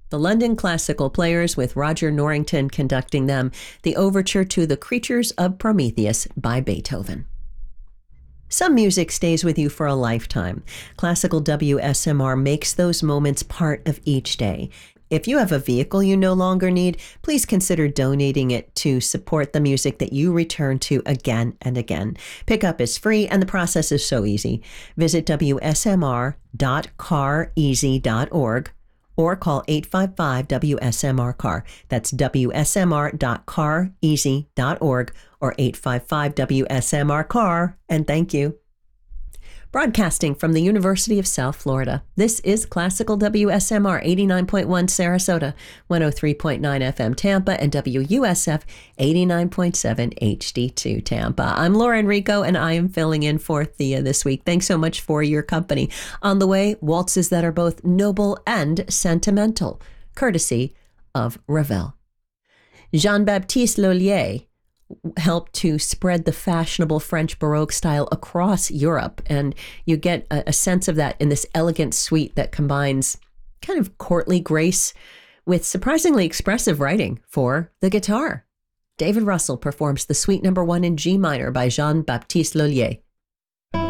The London Classical Players with Roger Norrington conducting them, the overture to The Creatures of Prometheus by Beethoven. Some music stays with you for a lifetime. Classical WSMR makes those moments part of each day. If you have a vehicle you no longer need, please consider donating it to support the music that you return to again and again. Pickup is free and the process is so easy. Visit wsmr.careasy.org or call 855-WSMR-CAR. That's wsmr.careasy.org or 855-WSMR-CAR, and thank you. Broadcasting from the University of South Florida, this is Classical WSMR 89.1 Sarasota, 103.9 FM Tampa, and WUSF 89.7 HD2 Tampa. I'm Laura Enrico, and I am filling in for Thea this week. Thanks so much for your company. On the way, waltzes that are both noble and sentimental, courtesy of Ravel. Jean-Baptiste Lullier helped to spread the fashionable French Baroque style across Europe. And you get a sense of that in this elegant suite that combines kind of courtly grace with surprisingly expressive writing for the guitar. David Russell performs the Suite No. 1 in G minor by Jean-Baptiste Lullier.